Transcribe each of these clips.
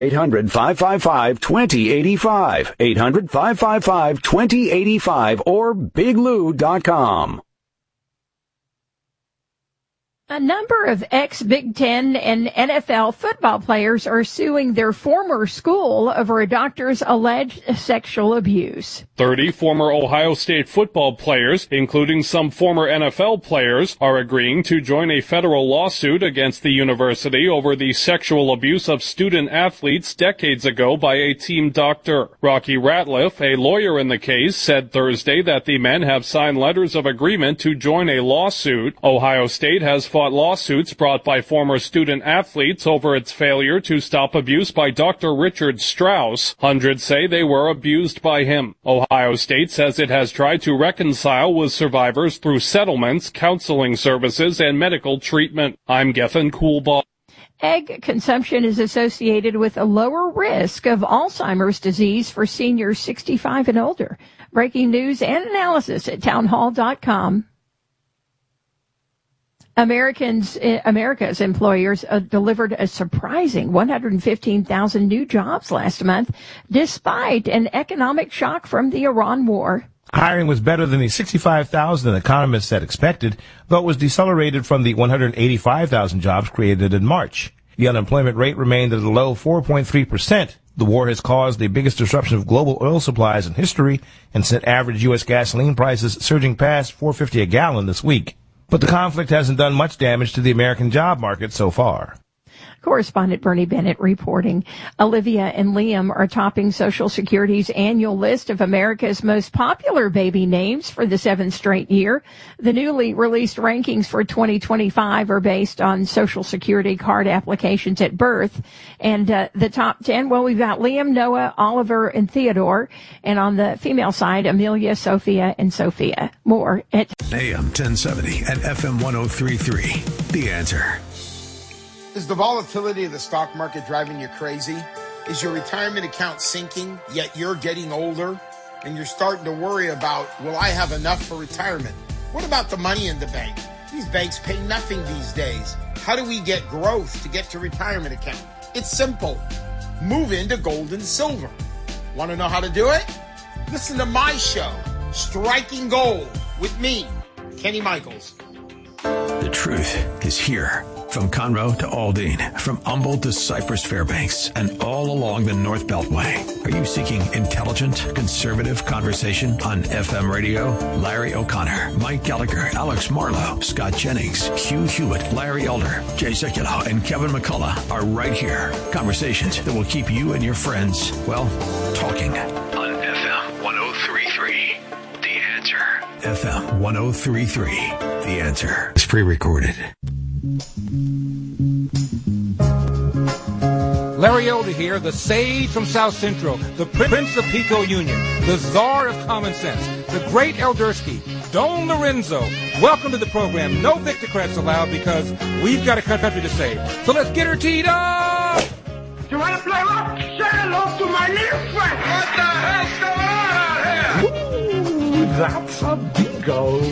800-555-2085. 800-555-2085 or biglou.com. A number of ex-Big Ten and NFL football players are suing their former school over a doctor's alleged sexual abuse. 30 former Ohio State football players, including some former NFL players, are agreeing to join a federal lawsuit against the university over the sexual abuse of student athletes decades ago by a team doctor. Rocky Ratliff, a lawyer in the case, said Thursday that the men have signed letters of agreement to join a lawsuit. Ohio State has fought lawsuits brought by former student athletes over its failure to stop abuse by Dr. Richard Strauss. Hundreds say they were abused by him. Ohio State says it has tried to reconcile with survivors through settlements, counseling services, and medical treatment. I'm Gethin Coolbaugh. Egg consumption is associated with a lower risk of Alzheimer's disease for seniors 65 and older. Breaking news and analysis at townhall.com. America's employers delivered a surprising 115,000 new jobs last month, despite an economic shock from the Iran war. Hiring was better than the 65,000 economists had expected, but was decelerated from the 185,000 jobs created in March. The unemployment rate remained at a low 4.3%. The war has caused the biggest disruption of global oil supplies in history and sent average U.S. gasoline prices surging past $4.50 a gallon this week. But the conflict hasn't done much damage to the American job market so far. Correspondent Bernie Bennett reporting. Olivia and Liam are topping Social Security's annual list of America's most popular baby names for the 7th straight year. The newly released rankings for 2025 are based on Social Security card applications at birth. And the top 10, well, we've got Liam, Noah, Oliver, and Theodore. And on the female side, Amelia, Sophia, and Sophia. More at AM 1070 and FM 103.3. The Answer. Is the volatility of the stock market driving you crazy? Is your retirement account sinking, yet you're getting older and you're starting to worry about, will I have enough for retirement? What about the money in the bank? These banks pay nothing these days. How do we get growth to get to retirement account? It's simple. Move into gold and silver. Want to know how to do it? Listen to my show, Striking Gold, with me, Kenny Michaels. The truth is here. From Conroe to Aldine, from Humboldt to Cypress Fairbanks, and all along the North Beltway. Are you seeking intelligent, conservative conversation on FM radio? Larry O'Connor, Mike Gallagher, Alex Marlowe, Scott Jennings, Hugh Hewitt, Larry Elder, Jay Sekulow, and Kevin McCullough are right here. Conversations that will keep you and your friends, well, talking. On FM 103.3, The Answer. FM 103.3, The Answer. It's pre-recorded. Larry Elder here, the sage from South Central, the Prince of Pico Union, the Czar of Common Sense, the great Eldersky, Don Lorenzo. Welcome to the program. No Victocrats allowed because we've got a country to save. So let's get her teed up! You want to play rock? Say hello to my little friend. What the hell's going on here? Ooh, that's a bingo.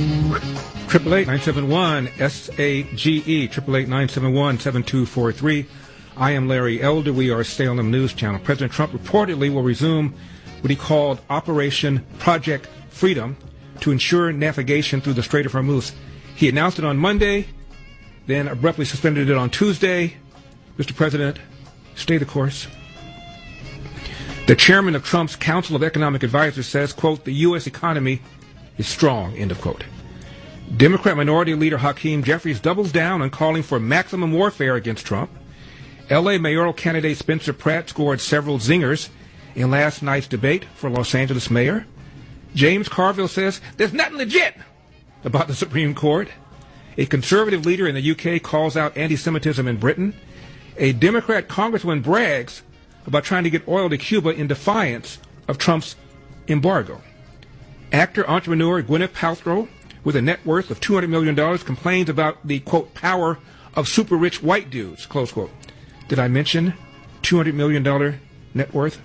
888-971-SAGE, 888-971-7243. I am Larry Elder. We are Salem News Channel. President Trump reportedly will resume what he called Operation Project Freedom to ensure navigation through the Strait of Hormuz. He announced it on Monday, then abruptly suspended it on Tuesday. Mr. President, stay the course. The chairman of Trump's Council of Economic Advisors says, quote, the U.S. economy is strong, end of quote. Democrat Minority Leader Hakeem Jeffries doubles down on calling for maximum warfare against Trump. L.A. mayoral candidate Spencer Pratt scored several zingers in last night's debate for Los Angeles mayor. James Carville says there's nothing legit about the Supreme Court. A conservative leader in the UK calls out anti-Semitism in Britain. A Democrat congresswoman brags about trying to get oil to Cuba in defiance of Trump's embargo. Actor-entrepreneur Gwyneth Paltrow, with a net worth of $200 million, complains about the, quote, power of super-rich white dudes, close quote. Did I mention $200 million net worth?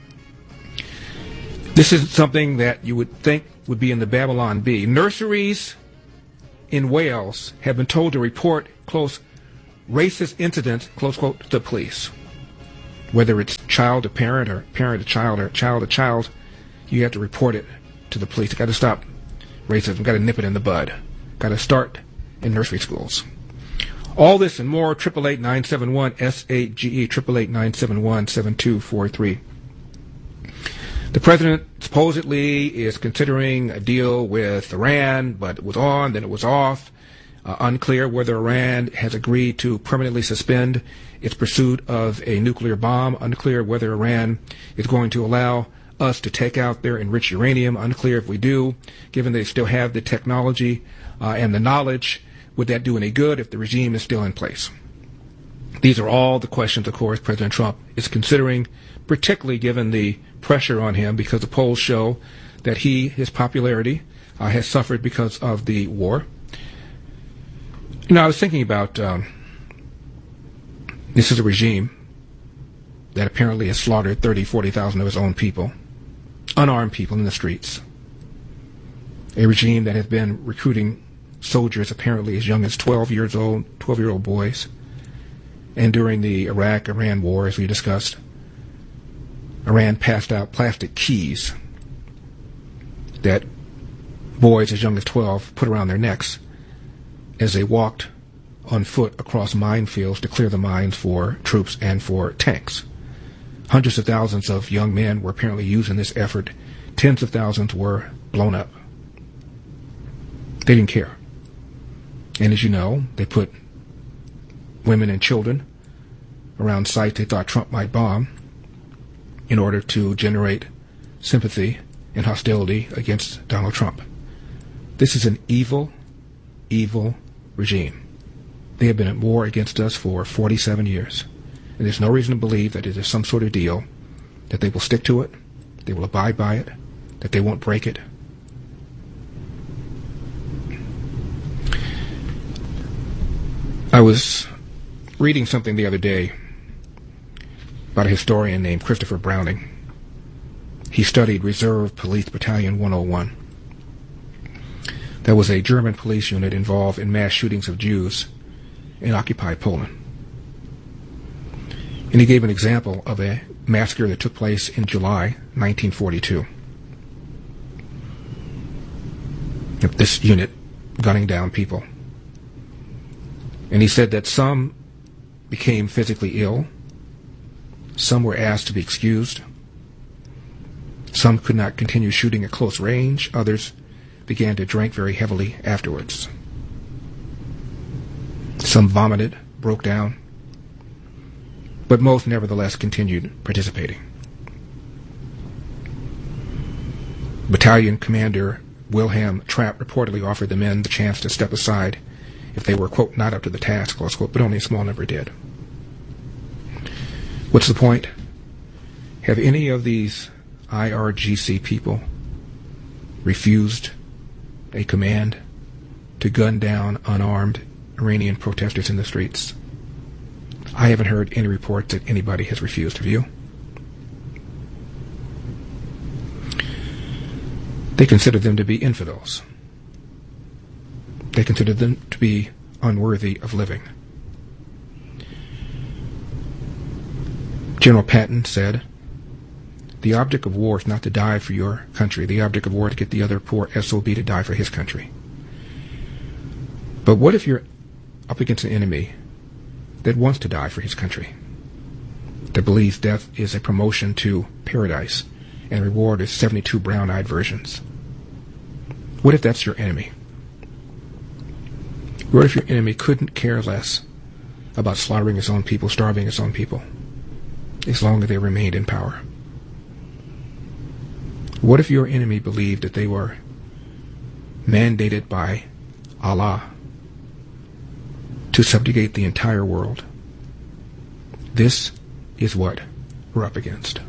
This is something that you would think would be in the Babylon Bee. Nurseries in Wales have been told to report, close, racist incidents, close quote, to the police. Whether it's child to parent or parent to child or child to child, you have to report it to the police. Got to stop racism. Got to nip it in the bud. Got to start in nursery schools. All this and more, 888-971-SAGE, 888-971-7243. The president supposedly is considering a deal with Iran, but it was on, then it was off. Unclear whether Iran has agreed to permanently suspend its pursuit of a nuclear bomb. Unclear whether Iran is going to allow us to take out their enriched uranium. Unclear if we do, given they still have the technology and the knowledge. Would that do any good if the regime is still in place? These are all the questions, of course, President Trump is considering, particularly given the pressure on him, because the polls show that his popularity has suffered because of the war. You know, I was thinking about this is a regime that apparently has slaughtered 40,000 of its own people, unarmed people in the streets. A regime that has been recruiting soldiers apparently as young as 12-year-old boys. And during the Iraq-Iran war, as we discussed, Iran passed out plastic keys that boys as young as 12 put around their necks as they walked on foot across minefields to clear the mines for troops and for tanks. Hundreds of thousands of young men were apparently used in this effort. Tens of thousands were blown up. They didn't care. And as you know, they put women and children around sites they thought Trump might bomb in order to generate sympathy and hostility against Donald Trump. This is an evil, evil regime. They have been at war against us for 47 years. And there's no reason to believe that it is some sort of deal, that they will stick to it, they will abide by it, that they won't break it. I was reading something the other day about a historian named Christopher Browning. He studied Reserve Police Battalion 101. That was a German police unit involved in mass shootings of Jews in occupied Poland. And he gave an example of a massacre that took place in July 1942. This unit gunning down people. And he said that some became physically ill, some were asked to be excused, some could not continue shooting at close range, others began to drink very heavily afterwards. Some vomited, broke down, but most nevertheless continued participating. Battalion Commander Wilhelm Trapp reportedly offered the men the chance to step aside if they were, quote, not up to the task, close quote, but only a small number did. What's the point? Have any of these IRGC people refused a command to gun down unarmed Iranian protesters in the streets? I haven't heard any reports that anybody has refused. Have you? They consider them to be infidels. They consider them to be unworthy of living. General Patton said, "The object of war is not to die for your country. The object of war is to get the other poor SOB to die for his country." But what if you're up against an enemy that wants to die for his country, that believes death is a promotion to paradise and reward is 72 brown-eyed virgins? What if that's your enemy? What if your enemy couldn't care less about slaughtering his own people, starving his own people, as long as they remained in power? What if your enemy believed that they were mandated by Allah to subjugate the entire world? This is what we're up against.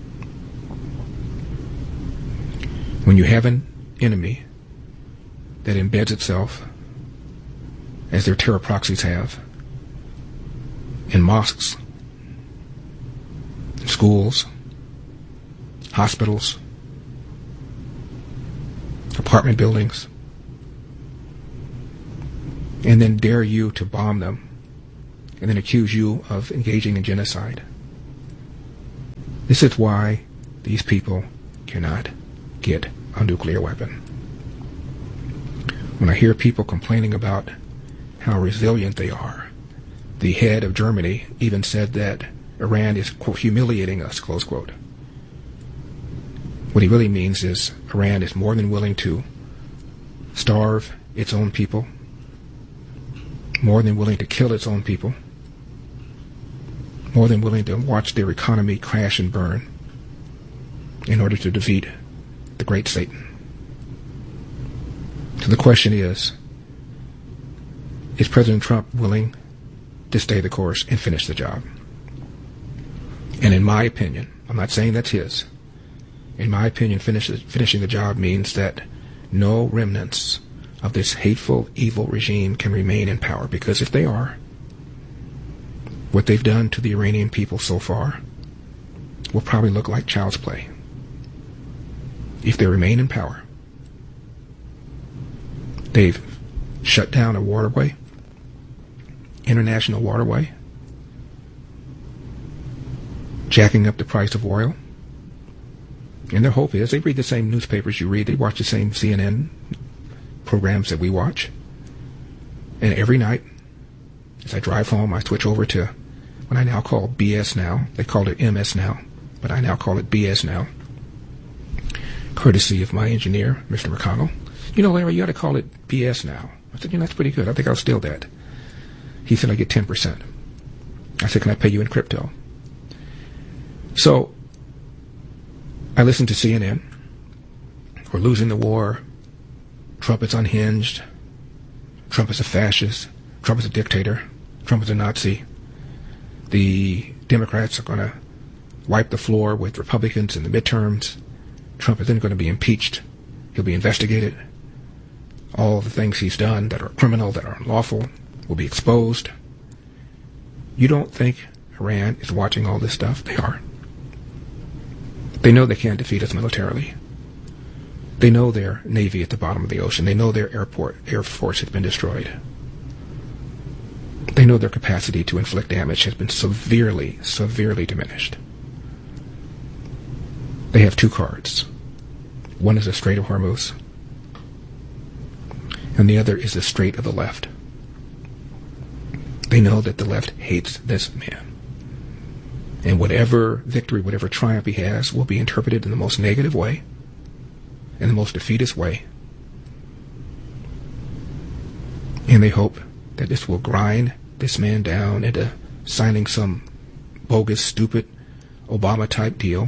When you have an enemy that embeds itself, as their terror proxies have, in mosques, schools, hospitals, apartment buildings, and then dare you to bomb them, and then accuse you of engaging in genocide, This is why these people cannot get a nuclear weapon. When I hear people complaining about how resilient they are, the head of Germany even said that Iran is, quote, humiliating us, close quote. What he really means is Iran is more than willing to starve its own people, more than willing to kill its own people, more than willing to watch their economy crash and burn in order to defeat the great Satan. So the question is President Trump willing to stay the course and finish the job? And in my opinion, I'm not saying that's his, in my opinion, finishing the job means that no remnants of this hateful, evil regime can remain in power, because if they are, what they've done to the Iranian people so far will probably look like child's play. If they remain in power, they've shut down a waterway, international waterway, jacking up the price of oil. And their hope is, they read the same newspapers you read, they watch the same CNN programs that we watch. And every night, as I drive home, I switch over to what I now call BS Now. They called it MS Now, but I now call it BS Now, courtesy of my engineer, Mr. McConnell. You know, Larry, you ought to call it BS Now. I said, that's pretty good. I think I'll steal that. He said, I get 10%. I said, can I pay you in crypto? So I listened to CNN. We're losing the war. Trump is unhinged. Trump is a fascist. Trump is a dictator. Trump is a Nazi. The Democrats are going to wipe the floor with Republicans in the midterms. Trump is then going to be impeached. He'll be investigated. All the things he's done that are criminal, that are unlawful, will be exposed. You don't think Iran is watching all this stuff? They are. They know they can't defeat us militarily. They know their navy at the bottom of the ocean. They know their air force has been destroyed. They know their capacity to inflict damage has been severely, severely diminished. They have two cards. One is the Strait of Hormuz, and the other is the Strait of the Left. They know that the left hates this man. And whatever victory, whatever triumph he has, will be interpreted in the most negative way, in the most defeatist way. And they hope that this will grind this man down into signing some bogus, stupid Obama-type deal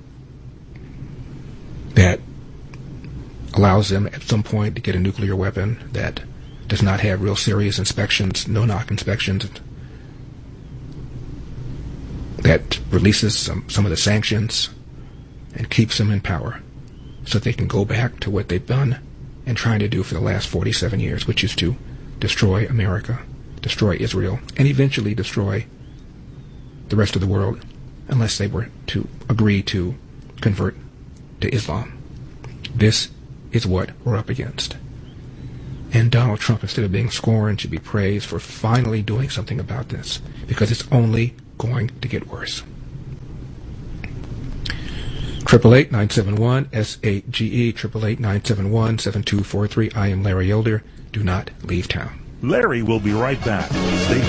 that allows them at some point to get a nuclear weapon that does not have real serious inspections, no-knock inspections, that releases some of the sanctions and keeps them in power so that they can go back to what they've done and trying to do for the last 47 years, which is to destroy America, destroy Israel, and eventually destroy the rest of the world, unless they were to agree to convert to Islam. This is what we're up against. And Donald Trump, instead of being scorned, should be praised for finally doing something about this, because it's only going to get worse. 888-971-SAGE, 888-971-7243. I am Larry Elder. Do not leave town. Larry will be right back. Stay